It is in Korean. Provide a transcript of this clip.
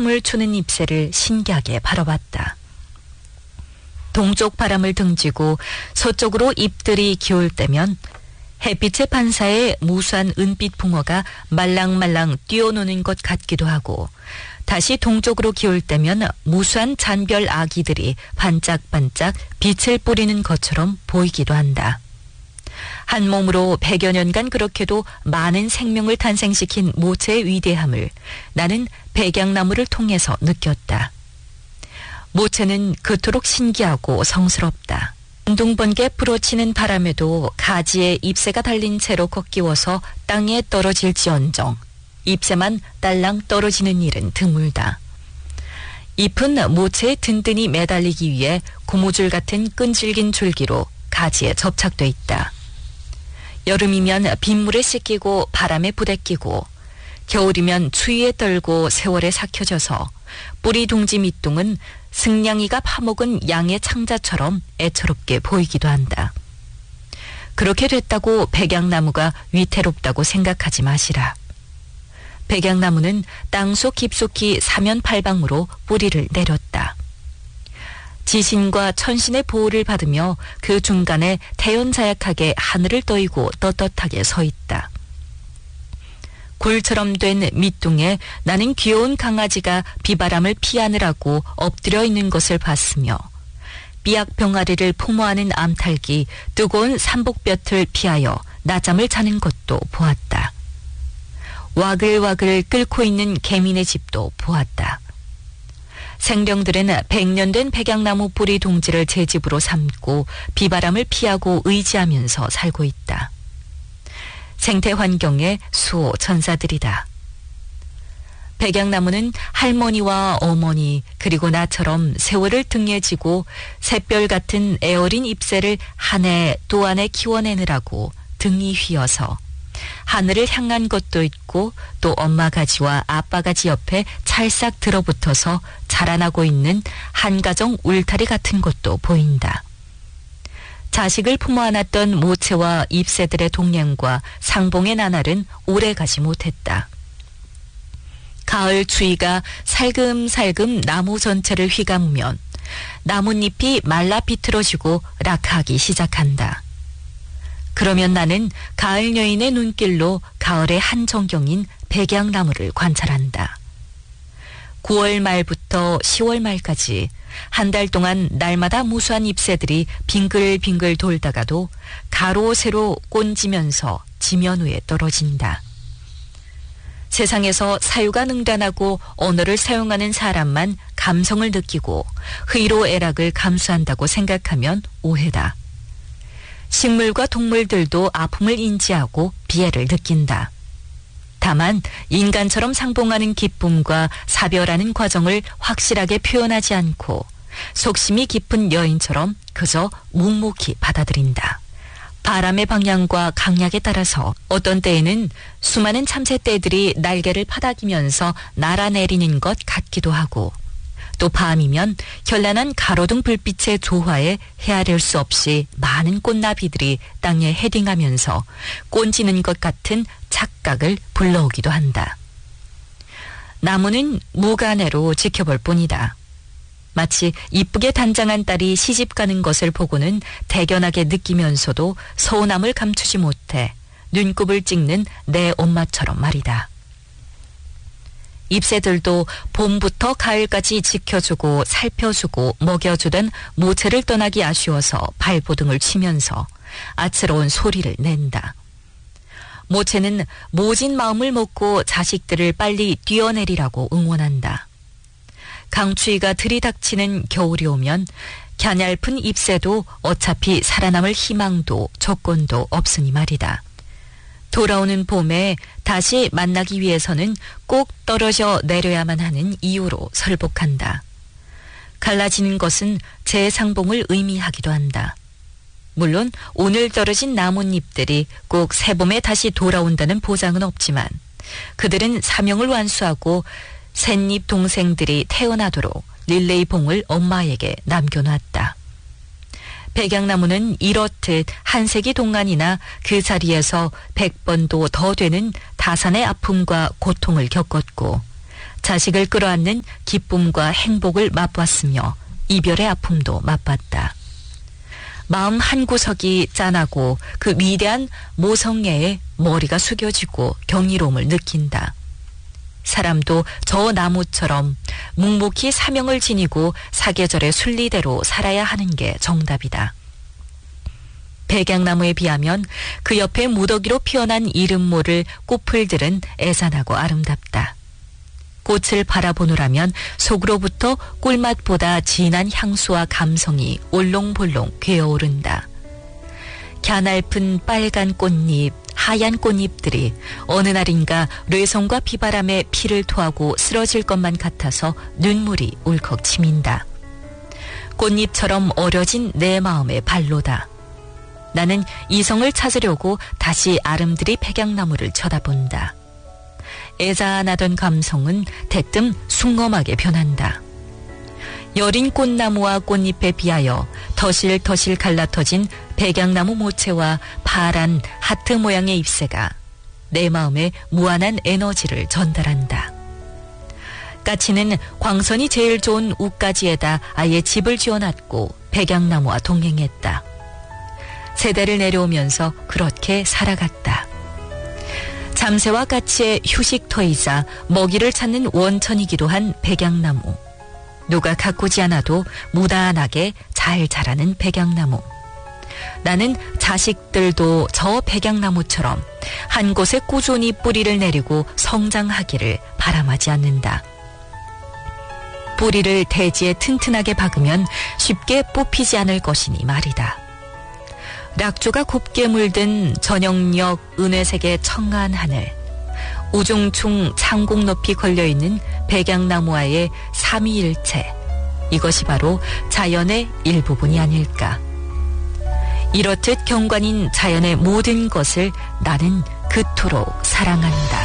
춤을 추는 잎새를 신기하게 바라봤다. 동쪽 바람을 등지고 서쪽으로 잎들이 기울 때면 햇빛의 반사에 무수한 은빛 붕어가 말랑말랑 뛰어노는 것 같기도 하고, 다시 동쪽으로 기울 때면 무수한 잔별 아기들이 반짝반짝 빛을 뿌리는 것처럼 보이기도 한다. 한 몸으로 100여 년간 그렇게도 많은 생명을 탄생시킨 모체의 위대함을 나는 백양나무를 통해서 느꼈다. 모체는 그토록 신기하고 성스럽다. 둥번개 불어치는 바람에도 가지에 잎새가 달린 채로 걷기워서 땅에 떨어질지언정 잎새만 딸랑 떨어지는 일은 드물다. 잎은 모체에 든든히 매달리기 위해 고무줄 같은 끈질긴 줄기로 가지에 접착돼 있다. 여름이면 빗물에 씻기고 바람에 부대끼고, 겨울이면 추위에 떨고 세월에 삭혀져서 뿌리 둥지 밑둥은 승냥이가 파먹은 양의 창자처럼 애처롭게 보이기도 한다. 그렇게 됐다고 백양나무가 위태롭다고 생각하지 마시라. 백양나무는 땅속 깊숙이 사면팔방으로 뿌리를 내렸다. 지신과 천신의 보호를 받으며 그 중간에 태연자약하게 하늘을 떠이고 떳떳하게 서 있다. 굴처럼 된 밑둥에 나는 귀여운 강아지가 비바람을 피하느라고 엎드려 있는 것을 봤으며, 삐약 병아리를 포모하는 암탉이 뜨거운 삼복볕을 피하여 낮잠을 자는 것도 보았다. 와글와글 끓고 있는 개미네 집도 보았다. 생령들은 100년 된 백양나무 뿌리 둥지를 제 집으로 삼고 비바람을 피하고 의지하면서 살고 있다. 생태 환경의 수호 천사들이다. 백양나무는 할머니와 어머니 그리고 나처럼 세월을 등에 지고 샛별 같은 애어린 잎새를 한 해 또 한 해 키워내느라고 등이 휘어서 하늘을 향한 것도 있고, 또 엄마 가지와 아빠 가지 옆에 찰싹 들어붙어서 자라나고 있는 한가정 울타리 같은 것도 보인다. 자식을 품어 안았던 모체와 잎새들의 동행과 상봉의 나날은 오래가지 못했다. 가을 추위가 살금살금 나무 전체를 휘감으면 나뭇잎이 말라 비틀어지고 락하기 시작한다. 그러면 나는 가을 여인의 눈길로 가을의 한 정경인 백양나무를 관찰한다. 9월 말부터 10월 말까지 한 달 동안 날마다 무수한 잎새들이 빙글빙글 돌다가도 가로 세로 꼰지면서 지면 위에 떨어진다. 세상에서 사유가 능란하고 언어를 사용하는 사람만 감성을 느끼고 의로애락을 감수한다고 생각하면 오해다. 식물과 동물들도 아픔을 인지하고 비애를 느낀다. 다만 인간처럼 상봉하는 기쁨과 사별하는 과정을 확실하게 표현하지 않고 속심이 깊은 여인처럼 그저 묵묵히 받아들인다. 바람의 방향과 강약에 따라서 어떤 때에는 수많은 참새떼들이 날개를 파닥이면서 날아내리는 것 같기도 하고, 또 밤이면 현란한 가로등 불빛의 조화에 헤아릴 수 없이 많은 꽃나비들이 땅에 헤딩하면서 꼰지는 것 같은 착각을 불러오기도 한다. 나무는 무간해로 지켜볼 뿐이다. 마치 이쁘게 단장한 딸이 시집가는 것을 보고는 대견하게 느끼면서도 서운함을 감추지 못해 눈곱을 찍는 내 엄마처럼 말이다. 잎새들도 봄부터 가을까지 지켜주고 살펴주고 먹여주던 모체를 떠나기 아쉬워서 발버둥을 치면서 아츠러운 소리를 낸다. 모체는 모진 마음을 먹고 자식들을 빨리 뛰어내리라고 응원한다. 강추위가 들이닥치는 겨울이 오면 갸냘픈 잎새도 어차피 살아남을 희망도 조건도 없으니 말이다. 돌아오는 봄에 다시 만나기 위해서는 꼭 떨어져 내려야만 하는 이유로 설복한다. 갈라지는 것은 재상봉을 의미하기도 한다. 물론 오늘 떨어진 나뭇잎들이 꼭 새봄에 다시 돌아온다는 보장은 없지만 그들은 사명을 완수하고 샛잎 동생들이 태어나도록 릴레이 봉을 엄마에게 남겨놨다. 백양나무는 이렇듯 한 세기 동안이나 그 자리에서 100번도 더 되는 다산의 아픔과 고통을 겪었고 자식을 끌어안는 기쁨과 행복을 맛봤으며 이별의 아픔도 맛봤다. 마음 한구석이 짠하고 그 위대한 모성애에 머리가 숙여지고 경이로움을 느낀다. 사람도 저 나무처럼 묵묵히 사명을 지니고 사계절의 순리대로 살아야 하는 게 정답이다. 백양나무에 비하면 그 옆에 무더기로 피어난 이름 모를 꽃풀들은 애잔하고 아름답다. 꽃을 바라보노라면 속으로부터 꿀맛보다 진한 향수와 감성이 올롱볼롱 괴어오른다. 갸날픈 빨간 꽃잎, 하얀 꽃잎들이 어느 날인가 뇌성과 비바람에 피를 토하고 쓰러질 것만 같아서 눈물이 울컥 치민다. 꽃잎처럼 어려진 내 마음의 발로다. 나는 이성을 찾으려고 다시 아름드리 백양나무를 쳐다본다. 애잔하던 감성은 대뜸 숭엄하게 변한다. 여린 꽃나무와 꽃잎에 비하여 더실더실 갈라터진 백양나무 모체와 파란 하트 모양의 잎새가 내 마음에 무한한 에너지를 전달한다. 까치는 광선이 제일 좋은 우까지에다 아예 집을 지어놨고 백양나무와 동행했다. 세대를 내려오면서 그렇게 살아갔다. 잠새와 까치의 휴식터이자 먹이를 찾는 원천이기도 한 백양나무. 누가 가꾸지 않아도 무단하게 잘 자라는 백양나무. 나는 자식들도 저 백양나무처럼 한 곳에 꾸준히 뿌리를 내리고 성장하기를 바람하지 않는다. 뿌리를 대지에 튼튼하게 박으면 쉽게 뽑히지 않을 것이니 말이다. 락조가 곱게 물든 저녁녘 은회색의 청아한 하늘, 우중충 창공 높이 걸려있는 백양나무와의 삼위일체, 이것이 바로 자연의 일부분이 아닐까. 이렇듯 경관인 자연의 모든 것을 나는 그토록 사랑한다.